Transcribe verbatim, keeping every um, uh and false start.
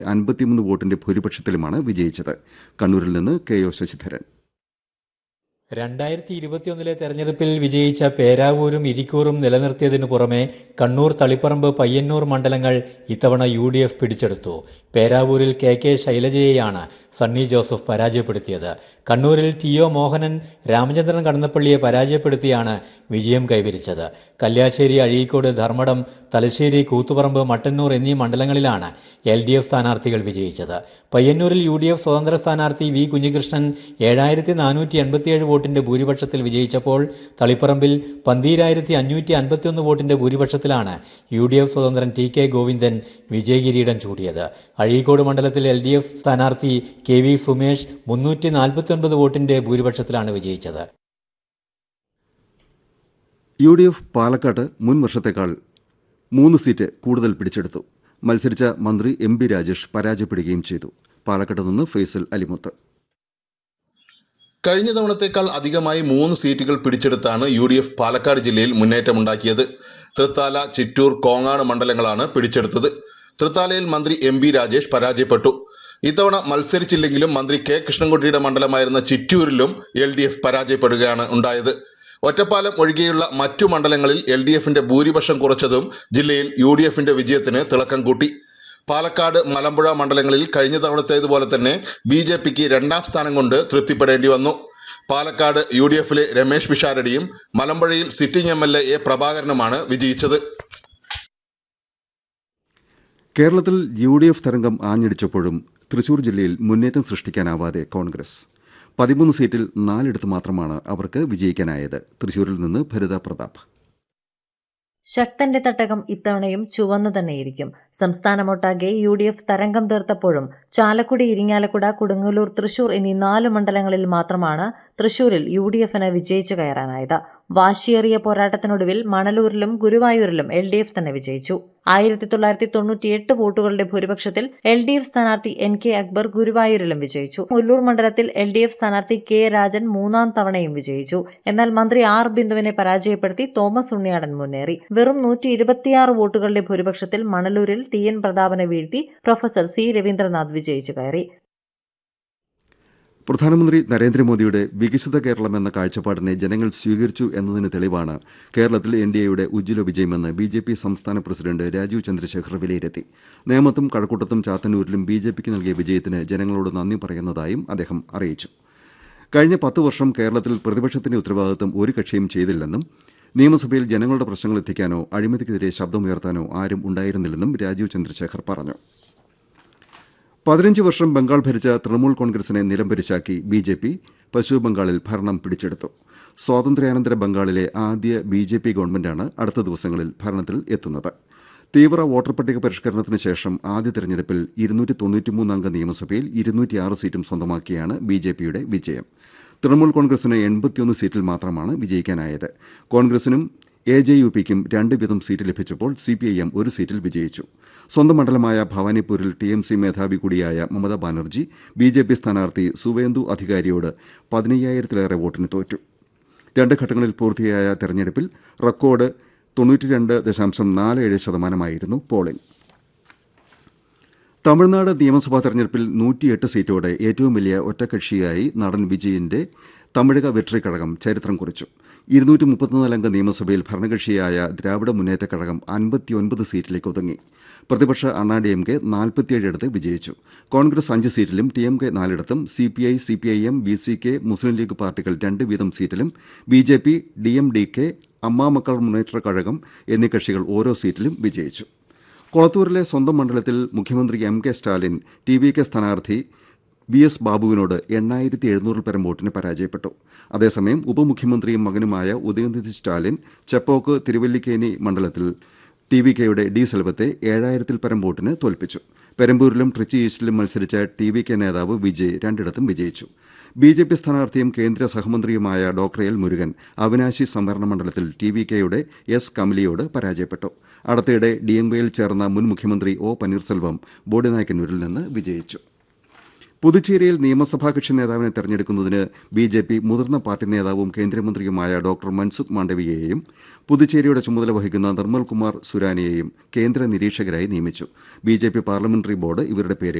അൻപത്തിമൂന്ന് വോട്ടിന്റെ ഭൂരിപക്ഷത്തിലുമാണ് വിജയിച്ചത്. കണ്ണൂരിൽ നിന്ന് കെ ഒ ശശിധരൻ. രണ്ടായിരത്തി ഇരുപത്തിയൊന്നിലെ തെരഞ്ഞെടുപ്പിൽ വിജയിച്ച പേരാവൂരും ഇരിക്കൂറും നിലനിർത്തിയതിനു പുറമെ കണ്ണൂർ, തളിപ്പറമ്പ്, പയ്യന്നൂർ മണ്ഡലങ്ങൾ ഇത്തവണ യു ഡി എഫ് പിടിച്ചെടുത്തു. പേരാവൂരിൽ കെ കെ ശൈലജയെയാണ് സണ്ണി ജോസഫ് പരാജയപ്പെടുത്തിയത്. കണ്ണൂരിൽ ടി ഒ മോഹനൻ രാമചന്ദ്രൻ കടന്നപ്പള്ളിയെ പരാജയപ്പെടുത്തിയാണ് വിജയം കൈവരിച്ചത്. കല്യാശ്ശേരി, അഴീക്കോട്, ധർമ്മടം, തലശ്ശേരി, കൂത്തുപറമ്പ്, മട്ടന്നൂർ എന്നീ മണ്ഡലങ്ങളിലാണ് എൽ ഡി എഫ് സ്ഥാനാർത്ഥികൾ വിജയിച്ചത്. പയ്യന്നൂരിൽ യു ഡി എഫ് സ്വതന്ത്ര സ്ഥാനാർത്ഥി വി കുഞ്ഞികൃഷ്ണൻ ഏഴായിരത്തി നാനൂറ്റി എൺപത്തിയേഴ് വോട്ടിന്റെ ഭൂരിപക്ഷത്തിൽ വിജയിച്ചപ്പോൾ തളിപ്പറമ്പിൽ പന്തീരായിരത്തി അഞ്ഞൂറ്റി അൻപത്തിയൊന്ന് വോട്ടിന്റെ ഭൂരിപക്ഷത്തിലാണ് U D F സ്വതന്ത്രൻ T K Govindan വിജയകിരീടം ചൂടിയത്. Azhikode മണ്ഡലത്തിൽ എൽ ഡി എഫ് സ്ഥാനാർത്ഥി കെ വി സുമേഷ് മുന്നൂറ്റി നാൽപ്പത്തിയൊൻപത് വോട്ടിന്റെ ഭൂരിപക്ഷത്തിലാണ് വിജയിച്ചത്. യു ഡി എഫ് പാലക്കാട്ട് മുൻ വർഷത്തേക്കാൾ മൂന്ന് സീറ്റ് കൂടുതൽ പിടിച്ചെടുത്തു. മത്സരിച്ച മന്ത്രി എം ബി രാജേഷ് പരാജയപ്പെടുകയും ചെയ്തു. പാലക്കാട്ട് നിന്ന് ഫൈസൽ അലിമുത്ത്. കഴിഞ്ഞ തവണത്തേക്കാൾ അധികമായി മൂന്ന് സീറ്റുകൾ പിടിച്ചെടുത്താണ് യു ഡി എഫ് പാലക്കാട് ജില്ലയിൽ മുന്നേറ്റമുണ്ടാക്കിയത്. തൃത്താല, ചിറ്റൂർ, കോങ്ങാട് മണ്ഡലങ്ങളാണ് പിടിച്ചെടുത്തത്. തൃത്താലയിൽ മന്ത്രി എം ബി രാജേഷ് പരാജയപ്പെട്ടു. ഇത്തവണ മത്സരിച്ചില്ലെങ്കിലും മന്ത്രി കെ കൃഷ്ണൻകുട്ടിയുടെ മണ്ഡലമായിരുന്ന ചിറ്റൂരിലും എൽ ഡി എഫ് പരാജയപ്പെടുകയാണ് ഉണ്ടായത്. ഒറ്റപ്പാലം ഒഴികെയുള്ള മറ്റു മണ്ഡലങ്ങളിൽ എൽ ഡി എഫിന്റെ ഭൂരിപക്ഷം കുറച്ചതും ജില്ലയിൽ യു ഡി എഫിന്റെ വിജയത്തിന് തിളക്കം കൂട്ടി. പാലക്കാട്, മലമ്പുഴ മണ്ഡലങ്ങളിൽ കഴിഞ്ഞ തവണത്തേതുപോലെ തന്നെ ബി ജെ പിക്ക് രണ്ടാം സ്ഥാനം കൊണ്ട് തൃപ്തിപ്പെടേണ്ടി വന്നു. പാലക്കാട് യു ഡി എഫിലെ Ramesh പിഷാരടിയും മലമ്പുഴയിൽ sitting M L A A പ്രഭാകരനുമാണ് വിജയിച്ചത്. കേരളത്തിൽ യു ഡി എഫ് തരംഗം ആഞ്ഞടിച്ചപ്പോഴും തൃശൂർ ജില്ലയിൽ മുന്നേറ്റം സൃഷ്ടിക്കാനാവാതെ കോൺഗ്രസ്. പതിമൂന്ന് സീറ്റിൽ നാലിടത്ത് മാത്രമാണ് അവർക്ക് വിജയിക്കാനായത്. തൃശൂരിൽ നിന്ന് ഭരിത പ്രതാപ്. ശക്തന്റെ തട്ടകം ഇത്തവണയും ചുവന്നു തന്നെയിരിക്കും. സംസ്ഥാനമൊട്ടാകെ യു ഡി എഫ് തരംഗം തീർത്തപ്പോഴും ചാലക്കുടി, ഇരിങ്ങാലക്കുട, കൊടുങ്ങല്ലൂർ, തൃശൂർ എന്നീ നാല് മണ്ഡലങ്ങളിൽ മാത്രമാണ് തൃശൂരിൽ യു ഡി എഫിന് വിജയിച്ചു കയറാനായത്. വാശിയേറിയ പോരാട്ടത്തിനൊടുവിൽ മണലൂരിലും ഗുരുവായൂരിലും എൽ ഡി എഫ് തന്നെ വിജയിച്ചു. ആയിരത്തി തൊള്ളായിരത്തി തൊണ്ണൂറ്റിയെട്ട് വോട്ടുകളുടെ ഭൂരിപക്ഷത്തിൽ എൽ ഡി എഫ് സ്ഥാനാർത്ഥി എൻ കെ അക്ബർ ഗുരുവായൂരിലും വിജയിച്ചു. മുല്ലൂർ മണ്ഡലത്തിൽ എൽ ഡി എഫ് സ്ഥാനാർത്ഥി കെ രാജൻ മൂന്നാം തവണയും വിജയിച്ചു. എന്നാൽ മന്ത്രി ആർ ബിന്ദുവിനെ പരാജയപ്പെടുത്തി തോമസ് ഉണ്ണിയാടൻ മുന്നേറി. വെറും നൂറ്റി ഇരുപത്തിയാറ് വോട്ടുകളുടെ ഭൂരിപക്ഷത്തിൽ മണലൂരിൽ ടി എൻ പ്രതാപനെ വീഴ്ത്തി പ്രൊഫസർ സി രവീന്ദ്രനാഥ് വിജയിച്ചു കയറി. പ്രധാനമന്ത്രി നരേന്ദ്രമോദിയുടെ വികസിത കേരളം എന്ന കാഴ്ചപ്പാടിനെ ജനങ്ങൾ സ്വീകരിച്ചു എന്നതിന് തെളിവാണ് കേരളത്തിൽ എൻ ഡി എയുടെ ഉജ്ജ്വല വിജയമെന്ന് ബി ജെ പി സംസ്ഥാന പ്രസിഡന്റ് രാജീവ് ചന്ദ്രശേഖർ വിലയിരുത്തി. നേമത്തും കഴക്കൂട്ടത്തും ചാത്തന്നൂരിലും ബി ജെ പിക്ക് നൽകിയ വിജയത്തിന് ജനങ്ങളോട് നന്ദി പറയുന്നതായും അദ്ദേഹം അറിയിച്ചു. കഴിഞ്ഞ പത്ത് വർഷം കേരളത്തിൽ പ്രതിപക്ഷത്തിന്റെ ഉത്തരവാദിത്തം ഒരു കക്ഷിയും ചെയ്തില്ലെന്നും നിയമസഭയിൽ ജനങ്ങളുടെ പ്രശ്നങ്ങൾ എത്തിക്കാനോ അഴിമതിക്കെതിരെ ശബ്ദമുയർത്താനോ ആരും ഉണ്ടായിരുന്നില്ലെന്നും രാജീവ് ചന്ദ്രശേഖർ പറഞ്ഞു. പതിനഞ്ച് വർഷം ബംഗാൾ ഭരിച്ച തൃണമൂൽ കോൺഗ്രസിനെ നിലംപരിശാക്കി ബി ജെ പി പശ്ചിമബംഗാളിൽ ഭരണം പിടിച്ചെടുത്തു. സ്വാതന്ത്ര്യാനന്തര ബംഗാളിലെ ആദ്യ ബി ജെ പി ഗവൺമെന്റാണ് അടുത്ത ദിവസങ്ങളിൽ ഭരണത്തിൽ എത്തുന്നത്. തീവ്ര വോട്ടർ പട്ടിക പരിഷ്കരണത്തിന് ശേഷം ആദ്യ തെരഞ്ഞെടുപ്പിൽ ഇരുന്നൂറ്റി തൊണ്ണൂറ്റിമൂന്ന് അംഗ നിയമസഭയിൽ ഇരുന്നൂറ്റിയാറ് സീറ്റും സ്വന്തമാക്കിയാണ് ബി ജെ പിയുടെ വിജയം. തൃണമൂൽ കോൺഗ്രസിന് എൺപത്തിയൊന്ന് സീറ്റിൽ മാത്രമാണ് വിജയിക്കാനായത്. കോൺഗ്രസിനും എ ജെ യു പിക്കും രണ്ട് വീതം സീറ്റ് ലഭിച്ചപ്പോൾ സി പി ഐ എം ഒരു സീറ്റിൽ വിജയിച്ചു. സ്വന്തം മണ്ഡലമായ ഭവാനിപ്പൂരിൽ ടി എം സി മേധാവി കൂടിയായ Mamata Banerjee B J P സ്ഥാനാർത്ഥി സുവേന്ദു അധികാരിയോട് പതിനയ്യായിരത്തിലേറെ വോട്ടിന് തോറ്റു. രണ്ട് ഘട്ടങ്ങളിൽ പൂർത്തിയായ തെരഞ്ഞെടുപ്പിൽ റെക്കോർഡ് തൊണ്ണൂറ്റിരണ്ട് ദശാംശം നാല് ഏഴ് ശതമാനമായിരുന്നു പോളിംഗ്. തമിഴ്നാട് നിയമസഭാ തെരഞ്ഞെടുപ്പിൽ നൂറ്റിയെട്ട് സീറ്റോടെ ഏറ്റവും വലിയ ഒറ്റക്കക്ഷിയായി നടൻ വിജയന്റെ തമിഴക വെട്രി കഴകം ചരിത്രം കുറിച്ചു. ഇരുന്നൂറ്റി മുപ്പത്തിനാല് അംഗ നിയമസഭയിൽ ഭരണകക്ഷിയായ ദ്രാവിഡ മുന്നേറ്റ കഴകം അൻപത്തിയൊൻപത് സീറ്റിലേക്ക് ഒതുങ്ങി. പ്രതിപക്ഷ അണ്ണാ ഡി എം കെ നാൽപ്പത്തിയേഴിടത്ത് വിജയിച്ചു. കോൺഗ്രസ് അഞ്ച് സീറ്റിലും T M K നാലിടത്തും C P I, C P I M, B C K, Muslim league പാർട്ടികൾ രണ്ട് വീതം സീറ്റിലും B J P, D M D K, അമ്മാ മക്കൾ മുന്നേറ്റ കഴകം എന്നീ കക്ഷികൾ ഓരോ സീറ്റിലും വിജയിച്ചു. കൊളത്തൂരിലെ സ്വന്തം മണ്ഡലത്തിൽ മുഖ്യമന്ത്രി M K Stalin T V K സ്ഥാനാർത്ഥി ബി എസ് ബാബുവിനോട് എണ്ണായിരത്തി എഴുന്നൂറിൽ പരം വോട്ടിന് പരാജയപ്പെട്ടു. അതേസമയം ഉപമുഖ്യമന്ത്രിയും മകനുമായ ഉദയനിധി സ്റ്റാലിൻ ചെപ്പോക്ക് തിരുവല്ലിക്കേനി മണ്ഡലത്തിൽ ടി വി കെയുടെ ഡി സെൽവത്തെ ഏഴായിരത്തിൽ പരം വോട്ടിന് തോൽപ്പിച്ചു. പെരമ്പൂരിലും ട്രിച്ചി ഈസ്റ്റിലും മത്സരിച്ച ടി വി കെ നേതാവ് വിജയ് രണ്ടിടത്തും വിജയിച്ചു. ബി ജെ പി സ്ഥാനാർത്ഥിയും കേന്ദ്ര സഹമന്ത്രിയുമായ ഡോക്ടർ എൽ മുരുകൻ അവിനാശി സംവരണ മണ്ഡലത്തിൽ ടി വി കെയുടെ എസ് കമലിയോട് പരാജയപ്പെട്ടു. അടുത്തിടെ ഡി എം കെയിൽ ചേർന്ന മുൻ മുഖ്യമന്ത്രി ഒ പന്നീർസെൽവം ബോഡിനായ്ക്കന്നൂരിൽ നിന്ന് വിജയിച്ചു. പുതുച്ചേരിയിൽ നിയമസഭാ കക്ഷി നേതാവിനെ തെരഞ്ഞെടുക്കുന്നതിന് ബി ജെ പി മുതിർന്ന പാർട്ടി നേതാവും കേന്ദ്രമന്ത്രിയുമായ ഡോക്ടർ മൻസുഖ് മാണ്ഡവ്യയെയും പുതുച്ചേരിയുടെ ചുമതല വഹിക്കുന്ന നിർമ്മൽ കുമാർ സുരാനെയെയും കേന്ദ്ര നിരീക്ഷകരായി നിയമിച്ചു. B J P parliamentary board ഇവരുടെ പേര്